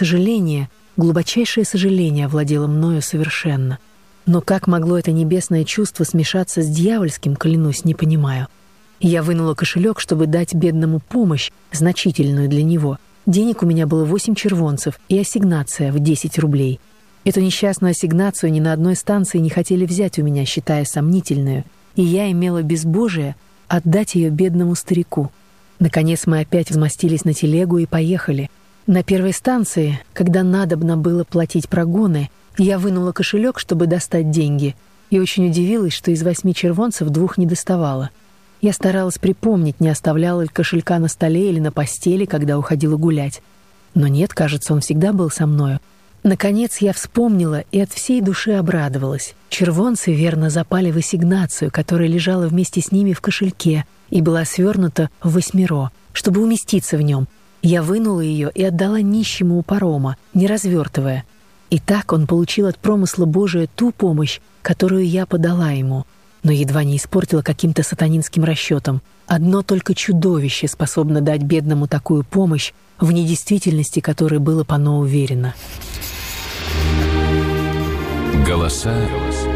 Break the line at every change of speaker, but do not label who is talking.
сожаление, глубочайшее сожаление овладело мною совершенно. Но как могло это небесное чувство смешаться с дьявольским, клянусь, не понимаю. Я вынула кошелек, чтобы дать бедному помощь, значительную для него. Денег у меня было 8 червонцев и ассигнация в 10 рублей. Эту несчастную ассигнацию ни на одной станции не хотели взять у меня, считая сомнительную, и я имела безбожие отдать ее бедному старику. Наконец мы опять взмостились на телегу и поехали. На первой станции, когда надобно было платить прогоны, я вынула кошелек, чтобы достать деньги, и очень удивилась, что из 8 червонцев 2 не доставало. Я старалась припомнить, не оставляла ли кошелька на столе или на постели, когда уходила гулять. Но нет, кажется, он всегда был со мною. Наконец я вспомнила и от всей души обрадовалась. Червонцы верно запали в ассигнацию, которая лежала вместе с ними в кошельке и была свернута в 8, чтобы уместиться в нем. Я вынула ее и отдала нищему у парома, не развертывая. И так он получил от промысла Божия ту помощь, которую я подала ему, но едва не испортила каким-то сатанинским расчетом. Одно только чудовище способно дать бедному такую помощь, в недействительности которой было пано уверено.
Голоса